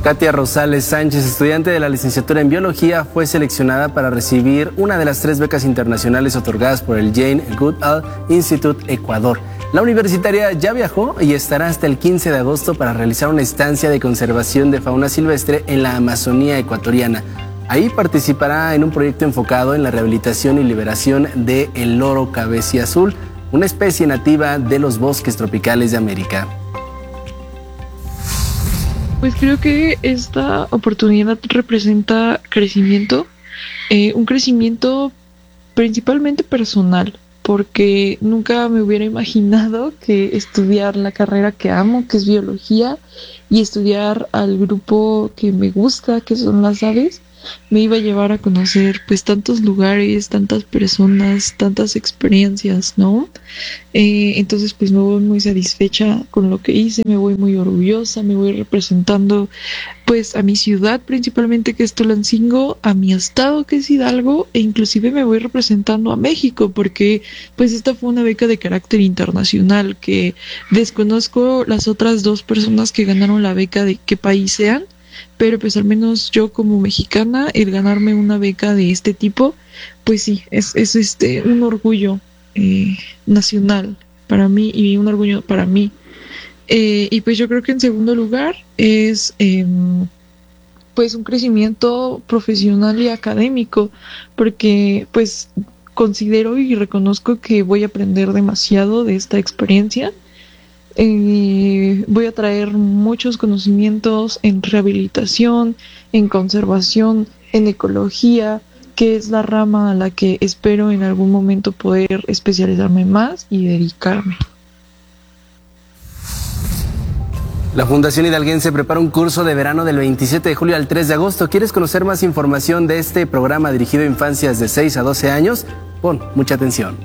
Katia Rosales Sánchez, estudiante de la licenciatura en Biología, fue seleccionada para recibir una de las 3 becas internacionales otorgadas por el Jane Goodall Institute Ecuador. La universitaria ya viajó y estará hasta el 15 de agosto para realizar una estancia de conservación de fauna silvestre en la Amazonía ecuatoriana. Ahí participará en un proyecto enfocado en la rehabilitación y liberación del loro cabeciazul, una especie nativa de los bosques tropicales de América. Pues creo que esta oportunidad representa crecimiento, un crecimiento principalmente personal, porque nunca me hubiera imaginado que estudiar la carrera que amo, que es biología, y estudiar al grupo que me gusta, que son las aves, me iba a llevar a conocer pues tantos lugares, tantas personas, tantas experiencias, ¿no? Entonces pues me voy muy satisfecha con lo que hice, me voy muy orgullosa, me voy representando pues a mi ciudad principalmente, que es Tulancingo, a mi estado, que es Hidalgo, e inclusive me voy representando a México, porque pues esta fue una beca de carácter internacional, que desconozco las otras 2 personas que ganaron la beca de qué país sean, pero pues al menos yo como mexicana, el ganarme una beca de este tipo, pues sí, es un orgullo nacional para mí y un orgullo para mí. Y pues yo creo que en segundo lugar es pues un crecimiento profesional y académico, porque pues considero y reconozco que voy a aprender demasiado de esta experiencia. Voy a traer muchos conocimientos en rehabilitación, en conservación, en ecología, que es la rama a la que espero en algún momento poder especializarme más y dedicarme. La Fundación Hidalguense prepara un curso de verano del 27 de julio al 3 de agosto. ¿Quieres conocer más información de este programa dirigido a infancias de 6 a 12 años? Pon mucha atención.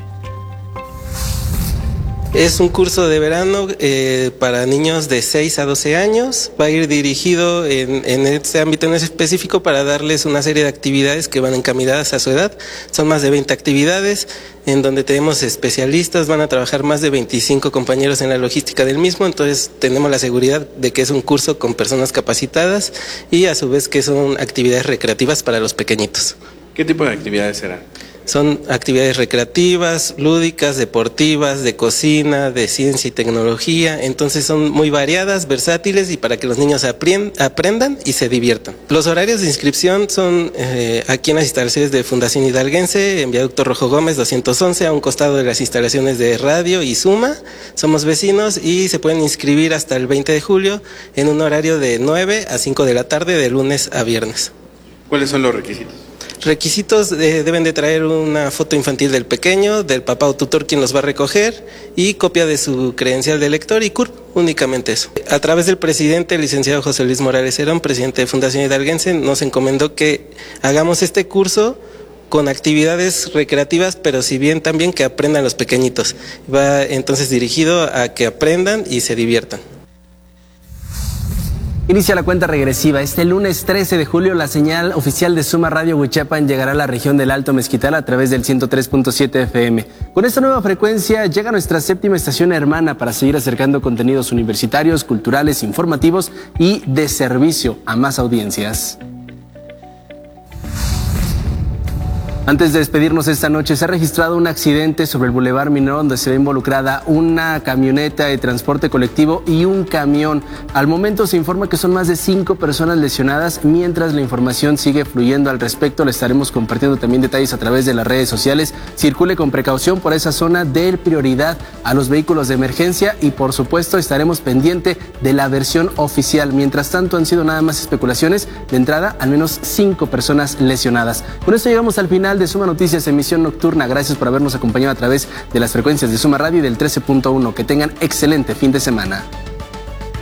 Es un curso de verano para niños de 6 a 12 años. Va a ir dirigido en este ámbito en específico para darles una serie de actividades que van encaminadas a su edad. Son más de 20 actividades en donde tenemos especialistas, van a trabajar más de 25 compañeros en la logística del mismo, entonces tenemos la seguridad de que es un curso con personas capacitadas y a su vez que son actividades recreativas para los pequeñitos. ¿Qué tipo de actividades serán? Son actividades recreativas, lúdicas, deportivas, de cocina, de ciencia y tecnología, entonces son muy variadas, versátiles y para que los niños aprendan y se diviertan. Los horarios de inscripción son aquí en las instalaciones de Fundación Hidalguense, en Viaducto Rojo Gómez 211, a un costado de las instalaciones de radio y Suma. Somos vecinos y se pueden inscribir hasta el 20 de julio en un horario de 9 a 5 de la tarde, de lunes a viernes. ¿Cuáles son los requisitos? Requisitos: deben de traer una foto infantil del pequeño, del papá o tutor quien los va a recoger y copia de su credencial de lector y CURP, únicamente eso. A través del presidente, el licenciado José Luis Morales Herón, presidente de Fundación Hidalguense, nos encomendó que hagamos este curso con actividades recreativas, pero si bien también que aprendan los pequeñitos. Va entonces dirigido a que aprendan y se diviertan. Inicia la cuenta regresiva. Este lunes 13 de julio la señal oficial de Suma Radio Huichapan llegará a la región del Alto Mezquital a través del 103.7 FM. Con esta nueva frecuencia llega nuestra 7ª estación hermana para seguir acercando contenidos universitarios, culturales, informativos y de servicio a más audiencias. Antes de despedirnos esta noche, se ha registrado un accidente sobre el Boulevard Minero donde se ve involucrada una camioneta de transporte colectivo y un camión. Al momento se informa que son más de 5 personas lesionadas. Mientras la información sigue fluyendo al respecto, le estaremos compartiendo también detalles a través de las redes sociales. Circule con precaución por esa zona, dé prioridad a los vehículos de emergencia y por supuesto estaremos pendiente de la versión oficial. Mientras tanto han sido nada más especulaciones. De entrada, al menos 5 personas lesionadas. Con esto llegamos al final de Suma Noticias, emisión nocturna. Gracias por habernos acompañado a través de las frecuencias de Suma Radio y del 13.1. Que tengan excelente fin de semana.